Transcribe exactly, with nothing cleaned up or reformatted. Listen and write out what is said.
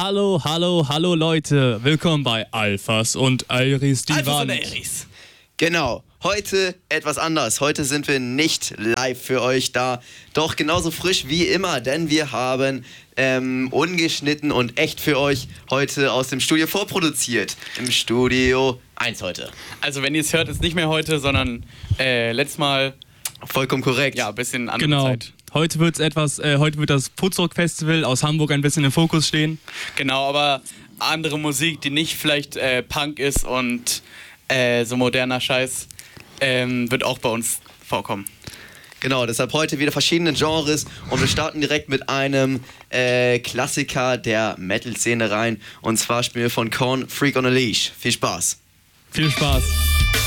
Hallo, hallo, hallo Leute. Willkommen bei Alphas und Iris die Alphas Wand. und Iris. Genau, heute etwas anders. Heute sind wir nicht live für euch da, doch genauso frisch wie immer, denn wir haben ähm, ungeschnitten und echt für euch heute aus dem Studio vorproduziert. Im Studio eins heute. Also wenn ihr es hört, ist nicht mehr heute, sondern äh, letztes Mal, Vollkommen korrekt. ja, ein bisschen andere Genau. Zeit. Heute wird's etwas, äh, heute wird das Putzrock Festival aus Hamburg ein bisschen im Fokus stehen. Genau, aber andere Musik, die nicht vielleicht äh, Punk ist und äh, so moderner Scheiß, ähm, wird auch bei uns vorkommen. Genau, deshalb heute wieder verschiedene Genres und wir starten direkt mit einem äh, Klassiker der Metal-Szene rein. Und zwar spielen wir von Korn Freak on a Leash. Viel Spaß. Viel Spaß.